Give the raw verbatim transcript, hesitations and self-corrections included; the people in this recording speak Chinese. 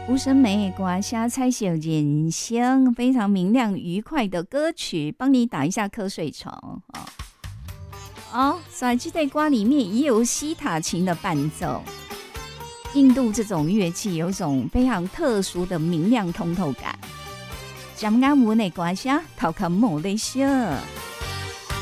吴声梅的歌声彩色人生，非常明亮愉快的歌曲，帮你打一下瞌睡虫哦。哦，在这首歌里面也有西塔琴的伴奏。印度这种乐器有一种非常特殊的明亮通透感。江阿文的歌声，头壳冇得笑。